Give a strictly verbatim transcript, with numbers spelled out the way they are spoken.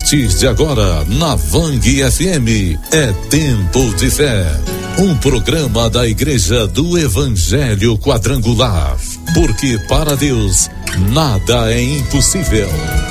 partir de agora, na Vang F M, é Tempo de Fé. Um programa da Igreja do Evangelho Quadrangular. Porque para Deus, nada é impossível.